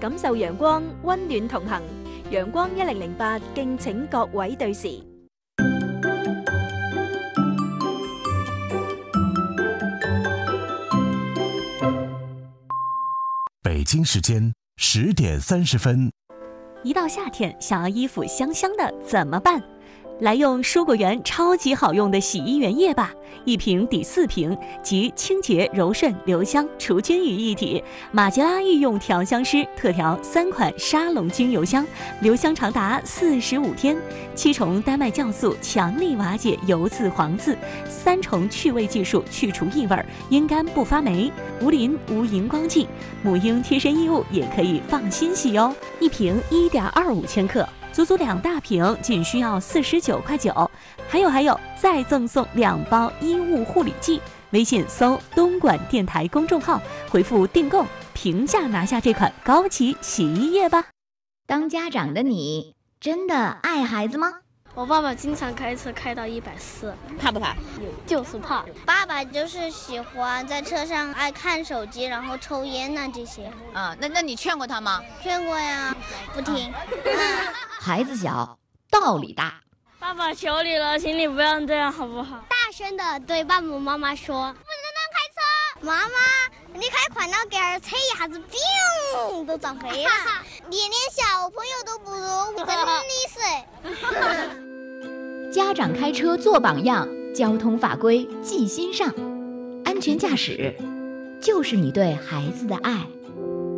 感受陽光，溫暖同行。陽光1008，敬請各位對時。 北京时间10点30分。 一到夏天，想要衣服香香的怎么办？来用蔬果园超级好用的洗衣原液吧，1瓶抵4瓶，集清洁、柔顺、留香、除菌于一体。马吉拉御用调香师特调3款沙龙精油香，留香长达45天。7重丹麦酵素强力瓦解油渍黄渍，3重去味技术去除异味，阴干不发霉，无磷无荧光剂。母婴贴身衣物也可以放心洗哦。1瓶1.25千克。足足2大瓶，仅需要49.9块。还有，再赠送2包衣物护理剂。微信搜东莞电台公众号，回复订购，平价拿下这款高级洗衣液吧。 当家长的你真的爱孩子吗？ 我爸爸经常开车开到140， 怕不怕？ 就是怕。 爸爸就是喜欢在车上爱看手机，然后抽烟呐这些。 啊，那你劝过他吗？ 劝过呀，不听。 孩子小，道理大。 爸爸求你了，请你不要这样好不好？ 大声的对爸爸妈妈说，不能开车。妈妈，你开快了点儿，车一下子砰都撞飞了。你连小朋友都不如，我真的是。 家长开车做榜样，交通法规记心上，安全驾驶就是你对孩子的爱。